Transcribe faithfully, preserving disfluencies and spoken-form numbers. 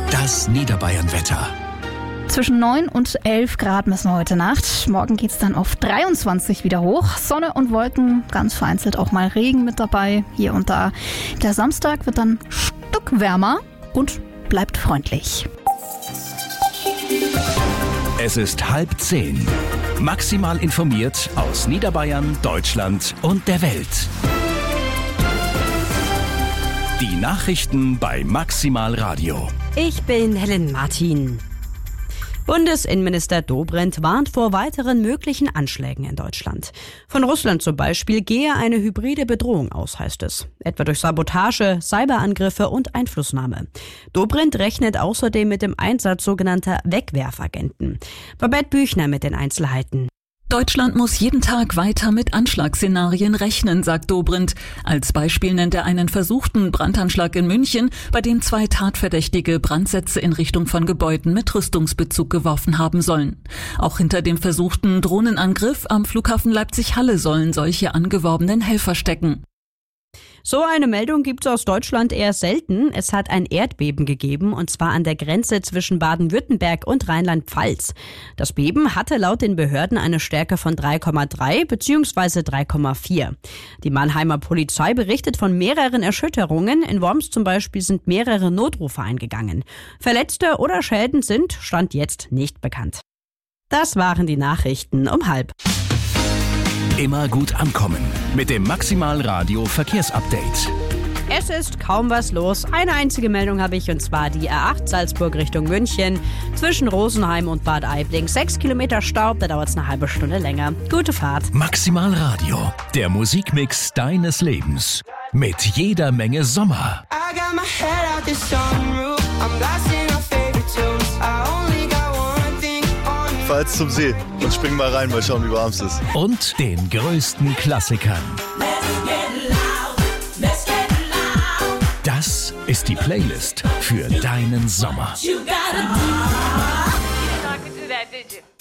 Das Niederbayern-Wetter. Zwischen neun und elf Grad messen wir heute Nacht. Morgen geht's dann auf dreiundzwanzig wieder hoch. Sonne und Wolken, ganz vereinzelt auch mal Regen mit dabei, hier und da. Der Samstag wird dann ein Stück wärmer und bleibt freundlich. Es ist halb zehn. Maximal informiert aus Niederbayern, Deutschland und der Welt. Die Nachrichten bei Maximal Radio. Ich bin Helen Martin. Bundesinnenminister Dobrindt warnt vor weiteren möglichen Anschlägen in Deutschland. Von Russland zum Beispiel gehe eine hybride Bedrohung aus, heißt es. Etwa durch Sabotage, Cyberangriffe und Einflussnahme. Dobrindt rechnet außerdem mit dem Einsatz sogenannter Wegwerfagenten. Babette Büchner mit den Einzelheiten. Deutschland muss jeden Tag weiter mit Anschlagsszenarien rechnen, sagt Dobrindt. Als Beispiel nennt er einen versuchten Brandanschlag in München, bei dem zwei Tatverdächtige Brandsätze in Richtung von Gebäuden mit Rüstungsbezug geworfen haben sollen. Auch hinter dem versuchten Drohnenangriff am Flughafen Leipzig-Halle sollen solche angeworbenen Helfer stecken. So eine Meldung gibt's aus Deutschland eher selten. Es hat ein Erdbeben gegeben, und zwar an der Grenze zwischen Baden-Württemberg und Rheinland-Pfalz. Das Beben hatte laut den Behörden eine Stärke von drei Komma drei bzw. drei Komma vier. Die Mannheimer Polizei berichtet von mehreren Erschütterungen. In Worms zum Beispiel sind mehrere Notrufe eingegangen. Verletzte oder Schäden sind Stand jetzt nicht bekannt. Das waren die Nachrichten um halb. Immer gut ankommen mit dem Maximal Radio Verkehrsupdate. Es ist kaum was los. Eine einzige Meldung habe ich, und zwar die A acht Salzburg Richtung München. Zwischen Rosenheim und Bad Aibling. Sechs Kilometer Staub, da dauert es eine halbe Stunde länger. Gute Fahrt. Maximal Radio, der Musikmix deines Lebens. Mit jeder Menge Sommer. Falls zum See und spring mal rein, mal schauen, wie warm es ist. Und den größten Klassikern. Das ist die Playlist für deinen Sommer.